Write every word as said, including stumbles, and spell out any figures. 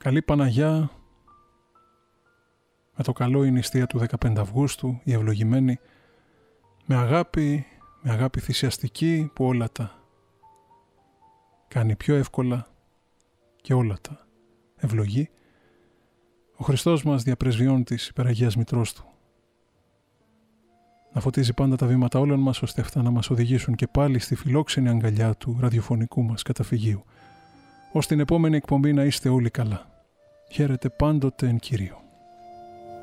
Καλή Παναγιά, με το καλό η νηστεία του δεκαπέντε Αυγούστου, η ευλογημένη, με αγάπη, με αγάπη θυσιαστική που όλα τα κάνει πιο εύκολα και όλα τα ευλογεί, ο Χριστός μας διαπρεσβειών της υπεραγίας Μητρός Του να φωτίζει πάντα τα βήματα όλων μας, ώστε αυτά να μας οδηγήσουν και πάλι στη φιλόξενη αγκαλιά του ραδιοφωνικού μας καταφυγίου. Ως την επόμενη εκπομπή να είστε όλοι καλά. Χαίρετε πάντοτε εν Κυρίω.